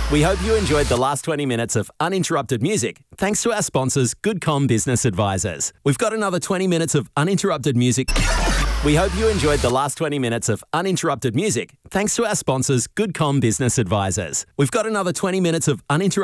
We hope you enjoyed the last 20 minutes of uninterrupted music, thanks to our sponsors, GoodCom Business Advisors. We've got another 20 minutes of uninterrupted music. We hope you enjoyed the last 20 minutes of uninterrupted music, thanks to our sponsors, GoodCom Business Advisors. We've got another 20 minutes of uninterrupted